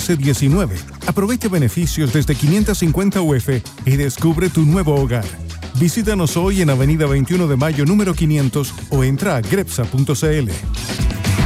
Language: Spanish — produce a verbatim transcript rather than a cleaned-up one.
catorce diecinueve. Aprovecha beneficios desde quinientos cincuenta U F y descubre tu nuevo hogar. Visítanos hoy en Avenida veintiuno de Mayo número quinientos o entra a grepsa punto c l.